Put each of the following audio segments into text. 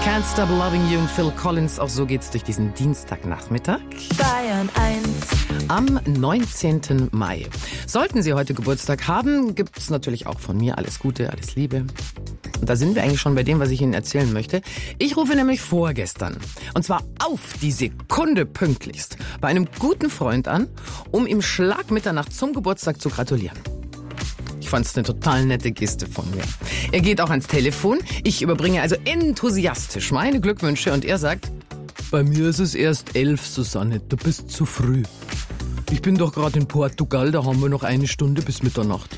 Can't Stop Loving You und Phil Collins. Auch so geht's durch diesen Dienstagnachmittag. Bayern 1. Am 19. Mai. Sollten Sie heute Geburtstag haben, gibt's natürlich auch von mir alles Gute, alles Liebe. Und da sind wir eigentlich schon bei dem, was ich Ihnen erzählen möchte. Ich rufe nämlich vorgestern, und zwar auf die Sekunde pünktlichst, bei einem guten Freund an, um ihm Schlag Mitternacht zum Geburtstag zu gratulieren. Ich fand's eine total nette Geste von mir. Er geht auch ans Telefon. Ich überbringe also enthusiastisch meine Glückwünsche und er sagt: Bei mir ist es erst 11, Susanne, du bist zu früh. Ich bin doch gerade in Portugal, da haben wir noch eine Stunde bis Mitternacht.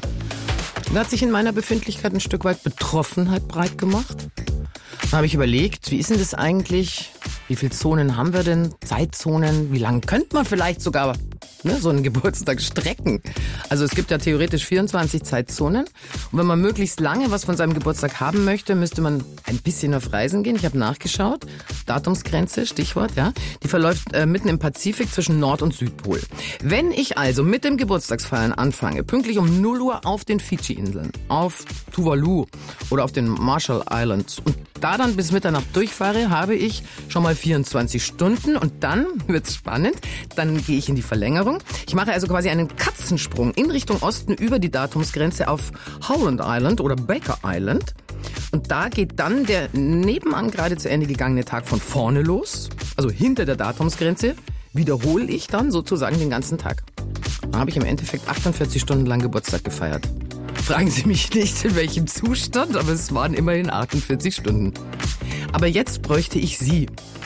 Da hat sich in meiner Befindlichkeit ein Stück weit Betroffenheit breit gemacht. Da habe ich überlegt, wie ist denn das eigentlich? Wie viele Zonen haben wir denn? Zeitzonen? Wie lange könnte man vielleicht sogar so einen Geburtstag strecken? Also es gibt ja theoretisch 24 Zeitzonen. Und wenn man möglichst lange was von seinem Geburtstag haben möchte, müsste man ein bisschen auf Reisen gehen. Ich habe nachgeschaut. Datumsgrenze, Stichwort, ja. Die verläuft mitten im Pazifik zwischen Nord- und Südpol. Wenn ich also mit dem Geburtstagsfeiern anfange, pünktlich um 0 Uhr auf den Fidschi-Inseln, auf Tuvalu oder auf den Marshall Islands und da dann bis Mitternacht durchfahre, habe ich schon mal 24 Stunden und dann wird's spannend. Dann gehe ich in die Verlängerung. Ich mache also quasi einen Katzensprung in Richtung Osten über die Datumsgrenze auf Howland Island oder Baker Island. Und da geht dann der nebenan gerade zu Ende gegangene Tag von vorne los, also hinter der Datumsgrenze, wiederhole ich dann sozusagen den ganzen Tag. Da habe ich im Endeffekt 48 Stunden lang Geburtstag gefeiert. Fragen Sie mich nicht, in welchem Zustand, aber es waren immerhin 48 Stunden. Aber jetzt bräuchte ich Sie.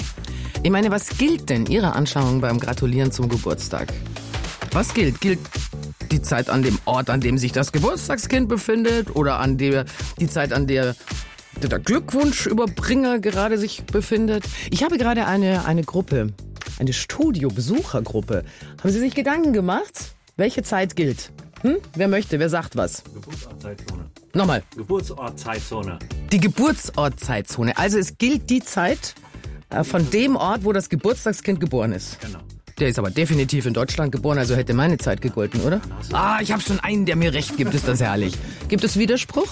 Ich meine, was gilt denn Ihrer Anschauung beim Gratulieren zum Geburtstag? Was gilt? Gilt die Zeit an dem Ort, an dem sich das Geburtstagskind befindet oder die Zeit, an der der Glückwunschüberbringer gerade sich befindet? Ich habe gerade eine Gruppe, eine Studiobesuchergruppe. Haben Sie sich Gedanken gemacht? Welche Zeit gilt? Wer möchte? Wer sagt was? Geburtsortzeitzone. Nochmal. Geburtsortzeitzone. Die Geburtsortzeitzone. Also es gilt die Zeit von dem Ort, wo das Geburtstagskind geboren ist. Genau. Der ist aber definitiv in Deutschland geboren, also hätte meine Zeit gegolten, oder? Ich habe schon einen, der mir recht gibt. Ist das herrlich. Gibt es Widerspruch?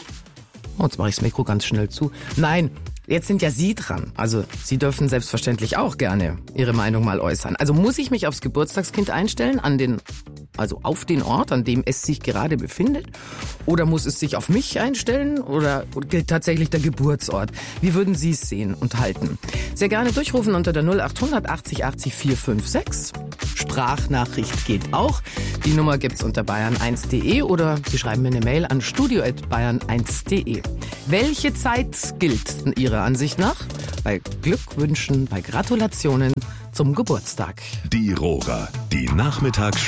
Oh, jetzt mache ich das Mikro ganz schnell zu. Nein, jetzt sind ja Sie dran. Also Sie dürfen selbstverständlich auch gerne Ihre Meinung mal äußern. Also muss ich mich aufs Geburtstagskind einstellen, also auf den Ort, an dem es sich gerade befindet? Oder muss es sich auf mich einstellen? Oder gilt tatsächlich der Geburtsort? Wie würden Sie es sehen und halten? Sehr gerne durchrufen unter der 0800 80 80 456. Sprachnachricht geht auch. Die Nummer gibt's unter bayern1.de oder Sie schreiben mir eine Mail an studio@bayern1.de. Welche Zeit gilt Ihrer Ansicht nach bei Glückwünschen, bei Gratulationen zum Geburtstag? Die Roger, die Nachmittags